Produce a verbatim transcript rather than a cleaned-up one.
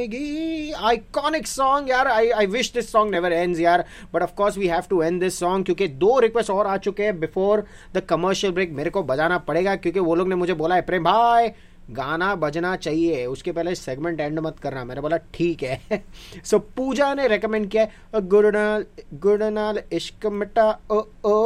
जाएगी. Iconic song यार. आई I wish this song never ends यार, but of course we have to and this song क्योंकि दो request और आ चुके हैं बिफोर द कमर्शियल ब्रेक. मेरे को बजाना पड़ेगा क्योंकि वो लोग ने मुझे बोला है प्रेम भाई गाना बजना चाहिए, उसके पहले सेगमेंट एंड मत करना. मैंने बोला ठीक है. सो so, पूजा ने रेकमेंड किया है गुडनाल गुडनाल इश्क मिटा ओ ओ